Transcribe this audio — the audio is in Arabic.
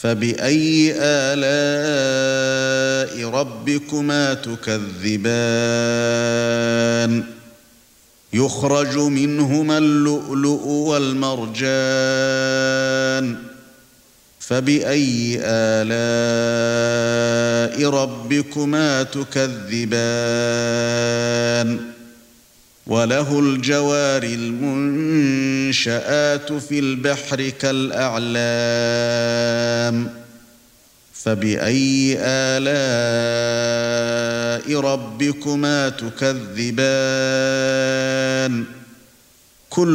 فَبِأَيِّ آلَاءِ رَبِّكُمَا تُكَذِّبَانِ يُخْرَجُ مِنْهُمَا اللُّؤْلُؤُ وَالْمَرْجَانُ فَبِأَيِّ آلَاءِ رَبِّكُمَا تُكَذِّبَانِ وَلَهُ الْجَوَارِ الْمُنشَآتُ فِي الْبَحْرِ كَالْأَعْلَامِ فَبِأَيِّ آلَاءِ رَبِّكُمَا تُكَذِّبَانِ